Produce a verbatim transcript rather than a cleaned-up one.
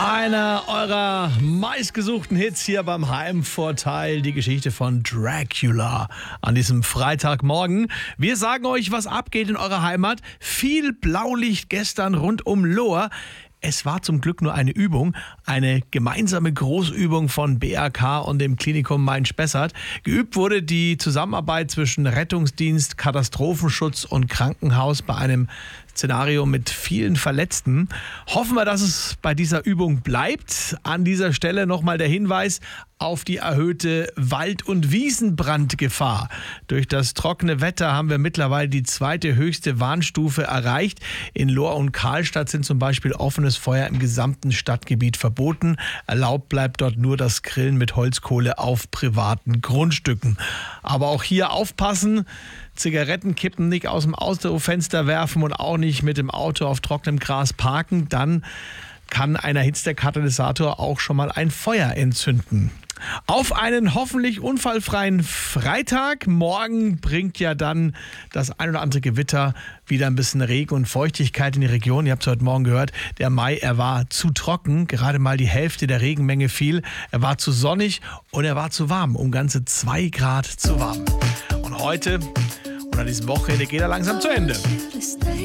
Einer eurer meistgesuchten Hits hier beim Heimvorteil, die Geschichte von Dracula an diesem Freitagmorgen. Wir sagen euch, was abgeht in eurer Heimat. Viel Blaulicht gestern rund um Lohr. Es war zum Glück nur eine Übung, eine gemeinsame Großübung von B R K und dem Klinikum Main-Spessart. Geübt wurde die Zusammenarbeit zwischen Rettungsdienst, Katastrophenschutz und Krankenhaus bei einem Szenario mit vielen Verletzten. Hoffen wir, dass es bei dieser Übung bleibt. An dieser Stelle nochmal der Hinweis auf die erhöhte Wald- und Wiesenbrandgefahr. Durch das trockene Wetter haben wir mittlerweile die zweite höchste Warnstufe erreicht. In Lohr und Karlstadt sind zum Beispiel offenes Feuer im gesamten Stadtgebiet verboten. Erlaubt bleibt dort nur das Grillen mit Holzkohle auf privaten Grundstücken. Aber auch hier aufpassen. Zigarettenkippen nicht aus dem Autofenster werfen und auch nicht mit dem Auto auf trockenem Gras parken. Dann kann ein erhitzter Katalysator auch schon mal ein Feuer entzünden. Auf einen hoffentlich unfallfreien Freitag. Morgen bringt ja dann das ein oder andere Gewitter wieder ein bisschen Regen und Feuchtigkeit in die Region. Ihr habt es heute Morgen gehört, der Mai, er war zu trocken. Gerade mal die Hälfte der Regenmenge fiel. Er war zu sonnig und er war zu warm, um ganze zwei Grad zu warm. Und heute und an diesem Wochenende geht er langsam zu Ende.